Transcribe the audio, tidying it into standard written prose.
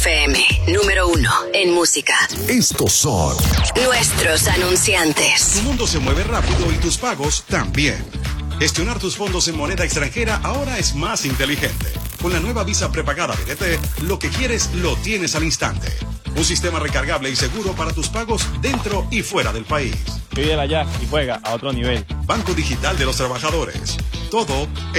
FM, número 1 en música. Estos son nuestros anunciantes. Tu mundo se mueve rápido y tus pagos también. Gestionar tus fondos en moneda extranjera ahora es más inteligente. Con la nueva Visa prepagada BDT, lo que quieres lo tienes al instante. Un sistema recargable y seguro para tus pagos dentro y fuera del país. Pídela ya y juega a otro nivel. Banco Digital de los Trabajadores. Todo